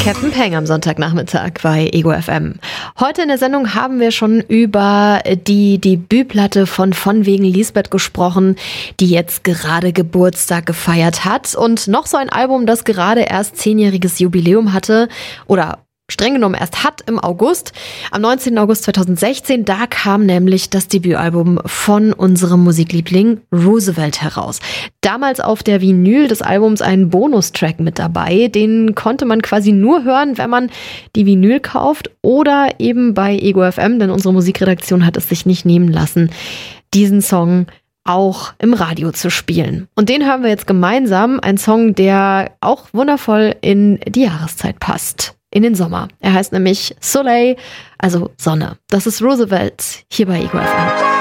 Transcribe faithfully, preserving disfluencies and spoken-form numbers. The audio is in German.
Captain Peng am Sonntagnachmittag bei Ego F M. Heute in der Sendung haben wir schon über die Debütplatte von Von wegen Lisbeth gesprochen, die jetzt gerade Geburtstag gefeiert hat. Und noch so ein Album, das gerade erst zehnjähriges Jubiläum hatte oder streng genommen erst hat im August. Am neunzehnten August zweitausendsechzehn, da kam nämlich das Debütalbum von unserem Musikliebling Roosevelt heraus. Damals auf der Vinyl des Albums ein Bonustrack mit dabei. Den konnte man quasi nur hören, wenn man die Vinyl kauft oder eben bei Ego F M, denn unsere Musikredaktion hat es sich nicht nehmen lassen, diesen Song auch im Radio zu spielen. Und den hören wir jetzt gemeinsam. Ein Song, der auch wundervoll in die Jahreszeit passt. In den Sommer. Er heißt nämlich Soleil, also Sonne. Das ist Roosevelt hier bei Ego F M.